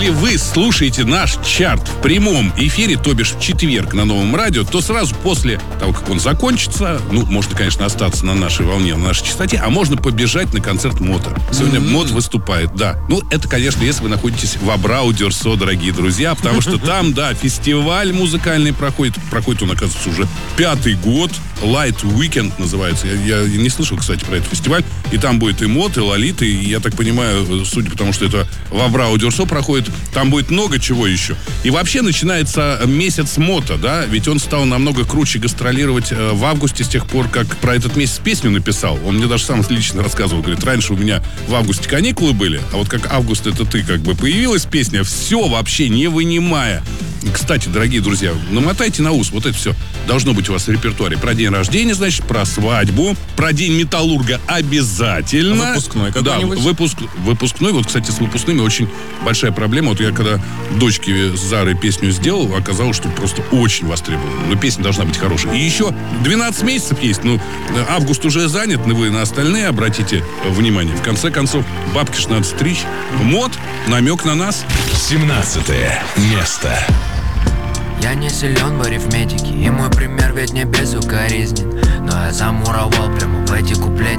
Если вы слушаете наш чарт в прямом эфире, то бишь в четверг на Новом радио, то сразу после того, как он закончится, можно, конечно, остаться на нашей волне, на нашей частоте, а можно побежать на концерт МОТа. Сегодня МОТ выступает, да. Это, конечно, если вы находитесь в Абрау Дюрсо, дорогие друзья, потому что там, да, фестиваль музыкальный проходит. Проходит он, оказывается, уже 5-й год. Light Weekend называется. Я не слышал, кстати, про этот фестиваль. И там будет и МОТ, и Лолита. И я так понимаю, судя по тому, что это в Абрау Дюрсо проходит, там будет много чего еще. И вообще начинается месяц МОТа, да? Ведь он стал намного круче гастролировать в августе, с тех пор, как про этот месяц песню написал. Он мне даже сам лично рассказывал. Говорит, раньше у меня в августе каникулы были, а вот как август это ты, как бы появилась песня, все вообще не вынимая. Кстати, дорогие друзья, намотайте на ус, вот это все должно быть у вас в репертуаре. Про день рождения, значит, про свадьбу, про день металлурга обязательно. Выпускной какой-нибудь? Да, выпускной. Вот, кстати, с выпускными очень большая проблема. Вот я когда дочке Зары песню сделал, оказалось, что просто очень востребована. Но песня должна быть хорошей. И еще 12 месяцев есть. Август уже занят, но вы на остальные обратите внимание. В конце концов, бабки ж надо стричь. МОТ, намек на нас. 17-е место. Я не силен в арифметике, и мой пример ведь не безукоризнен. Но я замуровал прямо в эти куплетики.